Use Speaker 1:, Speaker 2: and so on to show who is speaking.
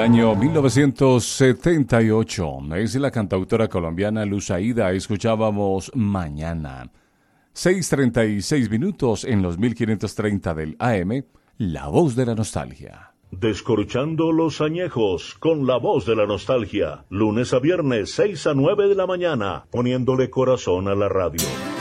Speaker 1: año 1978. Es la cantautora colombiana Luz Aida. Escuchábamos Mañana. 6:36 minutos en los 1530 del AM. La voz de la nostalgia.
Speaker 2: Descorchando los añejos con la voz de la nostalgia. Lunes a viernes, 6 a 9 de la mañana. Poniéndole corazón a la radio.